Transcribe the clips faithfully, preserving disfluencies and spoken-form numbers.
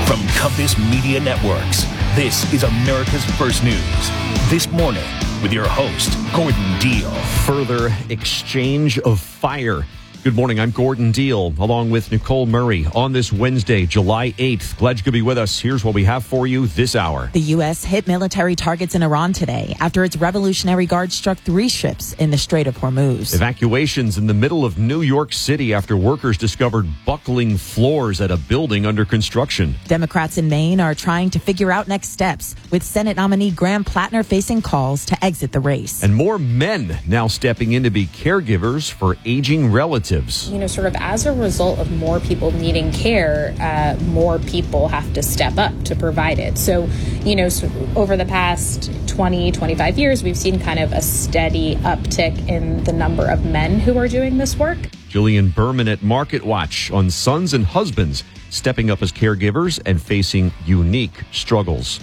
From Compass Media Networks, this is America's First News. This morning, with your host, Gordon Deal. Further exchange of fire. Good morning, I'm Gordon Deal, along with Nicole Murray, on this Wednesday, July eighth. Glad you could be with us. Here's what we have for you this hour. The U S hit military targets in Iran today after its Revolutionary Guard struck three ships in the Strait of Hormuz. Evacuations in the middle of New York City after workers discovered buckling floors at a building under construction. Democrats in Maine are trying to figure out next steps, with Senate nominee Graham Plattner facing calls to exit the race. And more men now stepping in to be caregivers for aging relatives. You know, sort of as a result of more people needing care, uh, more people have to step up to provide it. So, you know, so over the past twenty, twenty-five years, we've seen kind of a steady uptick in the number of men who are doing this work. Jillian Berman at Market Watch on sons and husbands stepping up as caregivers and facing unique struggles.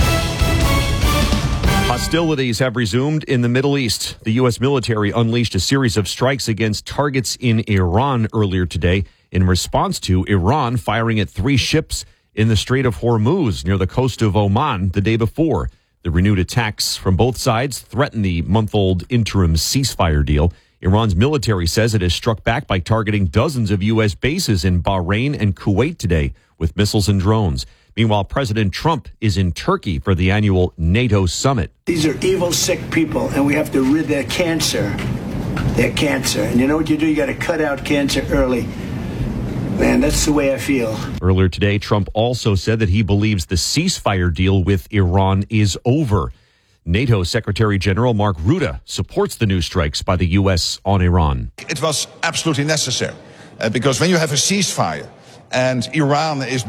Hostilities have resumed in the Middle East. The U S military unleashed a series of strikes against targets in Iran earlier today in response to Iran firing at three ships in the Strait of Hormuz near the coast of Oman the day before. The renewed attacks from both sides threaten the month-old interim ceasefire deal. Iran's military says it has struck back by targeting dozens of U S bases in Bahrain and Kuwait today with missiles and drones. Meanwhile, President Trump is in Turkey for the annual NATO summit. These are evil, sick people, and we have to rid their cancer. Their cancer. And you know what you do? You got to cut out cancer early. Man, that's the way I feel. Earlier today, Trump also said that he believes the ceasefire deal with Iran is over. NATO Secretary General Mark Rutte supports the new strikes by the U S on Iran. It was absolutely necessary uh, because when you have a ceasefire and Iran is